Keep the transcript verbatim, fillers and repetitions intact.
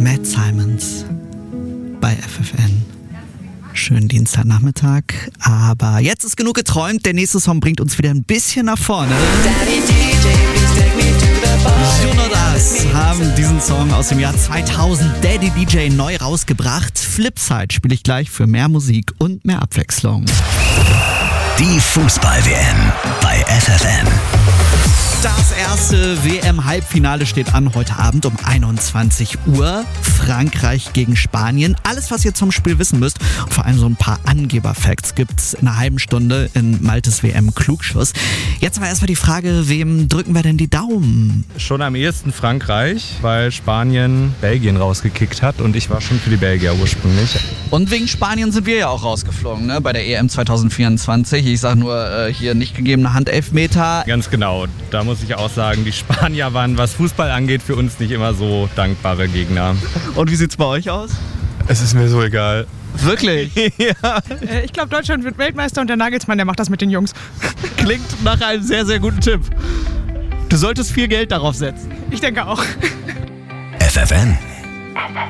Matt Simons bei F F N. Schönen Dienstagnachmittag, aber jetzt ist genug geträumt. Der nächste Song bringt uns wieder ein bisschen nach vorne. Juno Das haben diesen Song aus dem Jahr zweitausend Daddy D J neu rausgebracht. Flipside spiele ich gleich für mehr Musik und mehr Abwechslung. Die Fußball-W M bei F F N. Das erste W M-Halbfinale steht an heute Abend um einundzwanzig Uhr. Frankreich gegen Spanien. Alles, was ihr zum Spiel wissen müsst, und vor allem so ein paar Angeber-Facts, gibt's in einer halben Stunde in Maltes W M-Klugschuss. Jetzt aber erstmal die Frage, wem drücken wir denn die Daumen? Schon am ehesten Frankreich, weil Spanien Belgien rausgekickt hat und ich war schon für die Belgier ursprünglich. Und wegen Spanien sind wir ja auch rausgeflogen, ne? Bei der E M zwanzig vierundzwanzig. Ich sag nur, äh, hier nicht gegebene Handelfmeter. Ganz genau. Da muss ich auch sagen, die Spanier waren, was Fußball angeht, für uns nicht immer so dankbare Gegner. Und wie sieht's bei euch aus? Es ist mir so egal. Wirklich? Ja. Äh, ich glaube, Deutschland wird Weltmeister und der Nagelsmann, der macht das mit den Jungs. Klingt nach einem sehr, sehr guten Tipp. Du solltest viel Geld darauf setzen. Ich denke auch. F F N.